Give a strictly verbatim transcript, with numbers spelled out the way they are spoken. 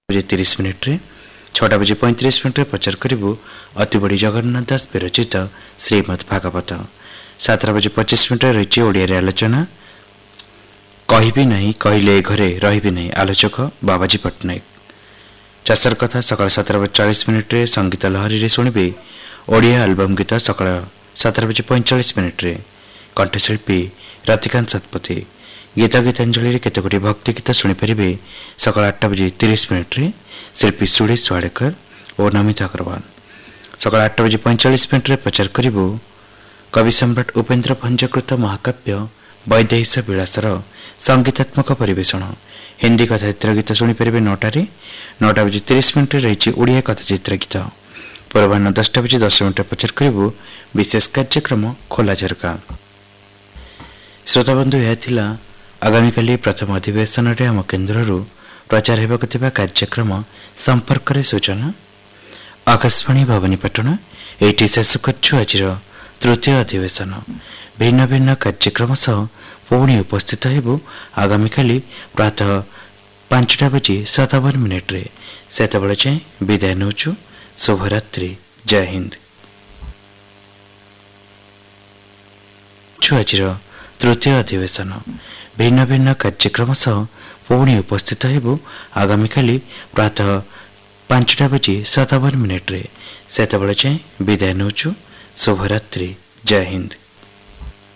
बजे तीस मिनिट्रे छटा बजे पैंतीस मिनिट्रे प्रचार करूँ अति बड़ी जगन्नाथ दास विरचित श्रीमद् भागवत। सातटा बजे पच्चीस मिनिट्रे रही ओडिया आलोचना कहबी नहीं कहले घरे रही नहीं आलोचक बाबाजी पट्टनायक। चाषर कथा सकाल सातटा बजे चालीस मिनिट्रे संगीत लहरी रे शुणिबे ओडिया आलबम गीत सकाल सातटा बजे पैंचाश मिनिट्रे कंठशिल्पी रतिकांत शतपथी। गीत गीतांजलि केतगुड़ी भक्ति गीत शुणिपारे सकाल आठटा बजे तीस मिनिट्रे शिल्पी सुरेश वाडेकर और नमिता अग्रवाल। सकाल आठटा बजे पैंचाश मिनिट्रे प्रचार करूँ कवि सम्राट उपेन्द्र भंजकृत महाकाव्य वैदेहिश विलासर संगीतात्मक परिवेषण। हिंदी कथाचित्र गीत शुणिपारे नौटारे नौटा बजे तीस मिनिट्रे रही ओडिया कथाचित्र गीत। पूर्वाह्न दसटा बजे दस मिनिट प्रचार करूँ विशेष कार्यक्रम खोला झरका। श्रोताबंधु यह आगामी काली प्रथम अधिवेशन में आम केन्द्र प्रचार होगा कार्यक्रम संपर्क में सूचना। आकाशवाणी भवानीपाटन ये शेष कर आज तृतीय अधिवेशन भिन्न भिन्न कार्यक्रम सह पुणी उपस्थित हो आगामी काली प्रातः पांचटा बजे सतावन मिनिट्रे सेतबेले जाए विदाय नौचु। शुभरात्रि। जय हिंद। आज तृतीय अधिवेशन भिन्न भिन्न कार्यक्रम सह पुणी उपस्थित हो आगामी काली प्रातः पांचटा बजे सतावन मिनिट्रे सेतबेले जाए विदाय नौचु। शुभरात्रि। जय हिंद।